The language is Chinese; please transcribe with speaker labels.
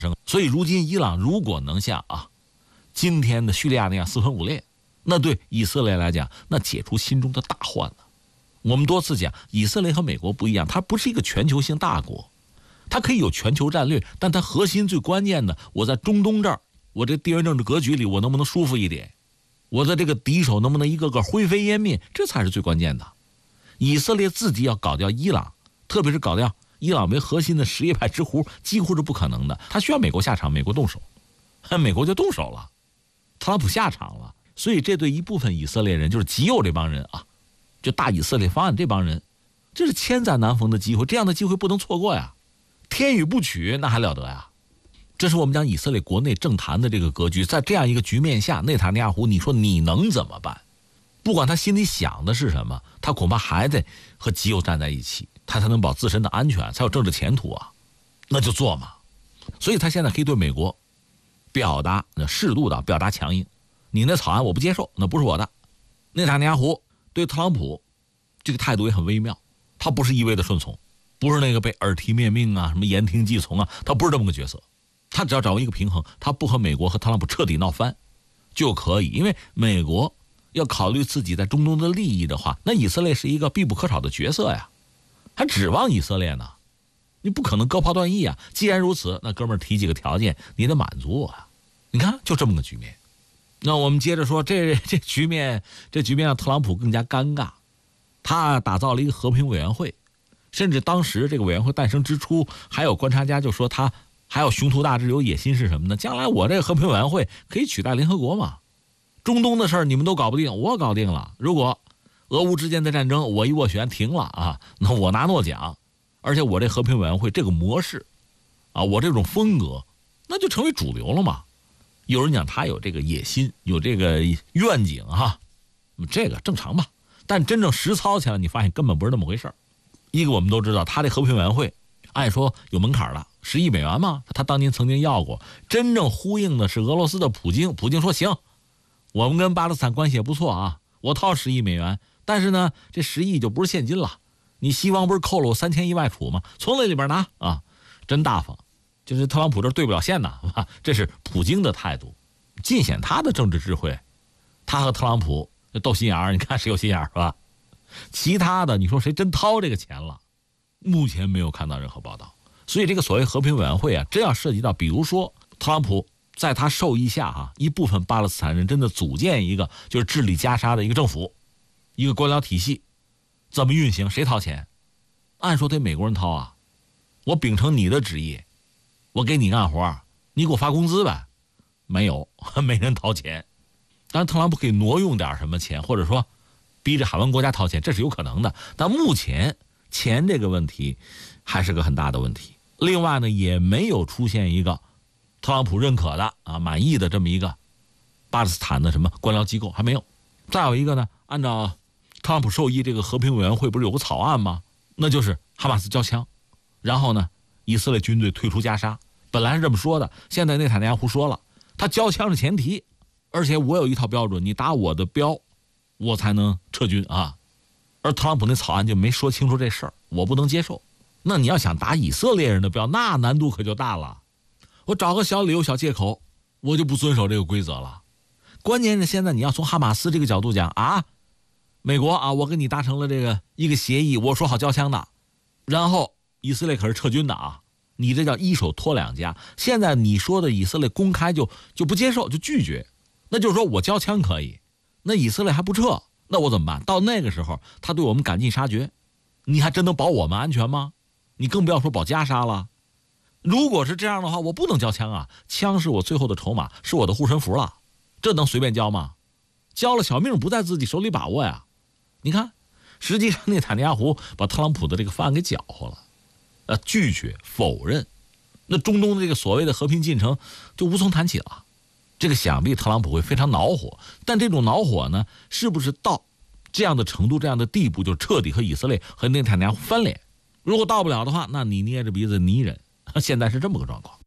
Speaker 1: 所以如今伊朗如果能像今天的叙利亚那样四分五裂，那对以色列来讲，那解除心中的大患了。我们多次讲，以色列和美国不一样，它不是一个全球性大国，它可以有全球战略，但它核心最关键的，我在中东这儿，我这地缘政治格局里，我能不能舒服一点？我的这个敌手能不能一个个灰飞烟灭？这才是最关键的。以色列自己要搞掉伊朗，特别是搞掉伊朗为核心的什叶派之狐，几乎是不可能的。他需要美国下场，美国动手，美国就动手了，特朗普下场了。所以这对一部分以色列人，就是极右这帮人就大以色列方案这帮人，这是千载难逢的机会，这样的机会不能错过呀！天与不取，那还了得呀！这是我们讲以色列国内政坛的这个格局，在这样一个局面下，内塔尼亚胡，你说你能怎么办？不管他心里想的是什么，他恐怕还得和极右站在一起，他才能保自身的安全，才有政治前途啊！那就做嘛！所以他现在可以对美国表达适度的表达强硬，你那草案我不接受，那不是我的。内塔尼亚胡对特朗普这个态度也很微妙，他不是一味的顺从，不是那个被耳提面命什么言听计从他不是这么个角色。他只要掌握一个平衡，他不和美国和特朗普彻底闹翻就可以。因为美国要考虑自己在中东的利益的话，那以色列是一个必不可少的角色呀，还指望以色列呢？你不可能高抛断义啊！既然如此，那哥们儿提几个条件，你得满足我啊！你看，就这么个局面。那我们接着说，这局面让特朗普更加尴尬。他打造了一个和平委员会，甚至当时这个委员会诞生之初，还有观察家就说他还有雄图大志，有野心是什么呢？将来我这个和平委员会可以取代联合国嘛？中东的事儿你们都搞不定，我搞定了。如果俄乌之间的战争我一斡旋停了那我拿诺奖，而且我这和平委员会这个模式我这种风格，那就成为主流了嘛。有人讲他有这个野心，有这个愿景这个正常吧。但真正实操起来，你发现根本不是那么回事。一个我们都知道，他这和平委员会按说有门槛了，10亿美元嘛，他当年曾经要过。真正呼应的是俄罗斯的普京，普京说行，我们跟巴勒斯坦关系也不错我掏10亿美元，但是呢，这10亿就不是现金了，你西方不是扣了我3000亿外储吗？从那里边拿真大方。就是特朗普这对不了线呐，这是普京的态度，尽显他的政治智慧。他和特朗普斗心眼儿，你看谁有心眼儿是吧？其他的你说谁真掏这个钱了？目前没有看到任何报道。所以这个所谓和平委员会真要涉及到，比如说特朗普在他授意下一部分巴勒斯坦人真的组建一个就是治理加沙的一个政府，一个官僚体系，怎么运行？谁掏钱？按说得美国人掏我秉承你的旨意，我给你干活，你给我发工资呗？没有，没人掏钱。当然特朗普可以挪用点什么钱，或者说逼着海湾国家掏钱，这是有可能的。但目前钱这个问题还是个很大的问题。另外呢，也没有出现一个特朗普认可的满意的这么一个巴勒斯坦的什么官僚机构，还没有。再有一个呢，按照特朗普授意，这个和平委员会不是有个草案吗？那就是哈马斯交枪，然后呢以色列军队退出加沙，本来是这么说的。现在内塔尼亚胡说了，他交枪是前提，而且我有一套标准，你打我的标，我才能撤军而特朗普那草案就没说清楚这事儿，我不能接受。那你要想打以色列人的标，那难度可就大了。我找个小理由、小借口，我就不遵守这个规则了。关键是现在你要从哈马斯这个角度讲美国我跟你达成了这个一个协议，我说好交枪的，然后以色列可是撤军的你这叫一手托两家。现在你说的以色列公开就不接受，就拒绝，那就是说我交枪可以，那以色列还不撤，那我怎么办？到那个时候他对我们赶尽杀绝，你还真能保我们安全吗？你更不要说保加沙了。如果是这样的话，我不能交枪枪是我最后的筹码，是我的护身符了，这能随便交吗？交了小命不在自己手里把握呀。你看，实际上内塔尼亚胡把特朗普的这个方案给搅和了，拒绝否认，那中东的这个所谓的和平进程就无从谈起了。这个想必特朗普会非常恼火，但这种恼火呢，是不是到这样的程度、这样的地步，就彻底和以色列和内塔尼亚胡翻脸？如果到不了的话，那你捏着鼻子你忍。现在是这么个状况。